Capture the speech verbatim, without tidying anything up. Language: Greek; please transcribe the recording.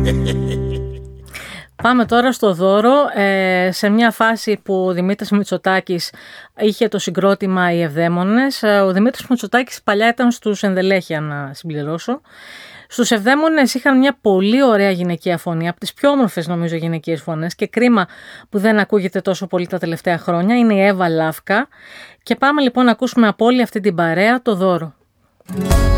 Πάμε τώρα στο δώρο, ε, σε μια φάση που ο Δημήτρης Μητσοτάκης είχε το συγκρότημα «Οι Ευδαίμονες». Ο Δημήτρης Μητσοτάκης παλιά ήταν στους Ενδελέχεια, να συμπληρώσω. Στους Ευδαίμονες είχαν μια πολύ ωραία γυναικεία φωνή, από τις πιο όμορφες νομίζω γυναικείες φωνές, και κρίμα που δεν ακούγεται τόσο πολύ τα τελευταία χρόνια. Είναι η Εύα Λάφκα. Και πάμε λοιπόν να ακούσουμε από όλη αυτή την παρέα το δώρο.